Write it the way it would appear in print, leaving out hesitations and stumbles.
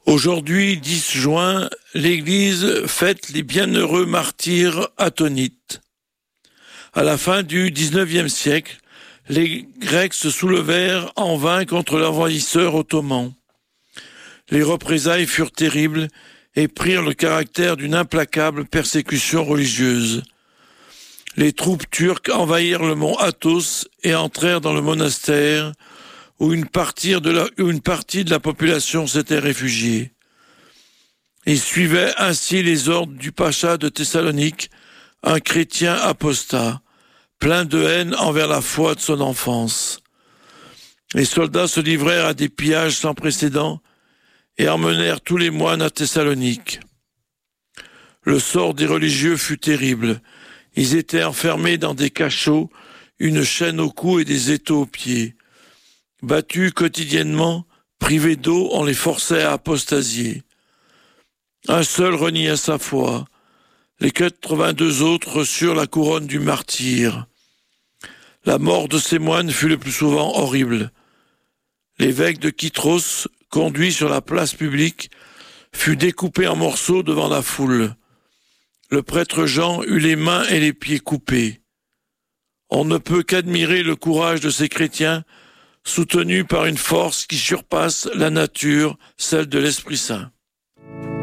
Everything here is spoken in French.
Aujourd'hui, 10 juin, l'Église fête les bienheureux martyrs attonites. À la fin du XIXe siècle, les Grecs se soulevèrent en vain contre l'envahisseur ottoman. Les représailles furent terribles et prirent le caractère d'une implacable persécution religieuse. Les troupes turques envahirent le mont Athos et entrèrent dans le monastère où une partie de la population s'était réfugiée. Ils suivaient ainsi les ordres du pacha de Thessalonique, un chrétien apostat, plein de haine envers la foi de son enfance. Les soldats se livrèrent à des pillages sans précédent et emmenèrent tous les moines à Thessalonique. Le sort des religieux fut terrible. Ils étaient enfermés dans des cachots, une chaîne au cou et des étaux aux pieds. Battus quotidiennement, privés d'eau, on les forçait à apostasier. Un seul renia sa foi. Les 82 autres reçurent la couronne du martyr. La mort de ces moines fut le plus souvent horrible. L'évêque de Kytros, conduit sur la place publique, fut découpé en morceaux devant la foule. Le prêtre Jean eut les mains et les pieds coupés. On ne peut qu'admirer le courage de ces chrétiens, soutenus par une force qui surpasse la nature, celle de l'Esprit Saint.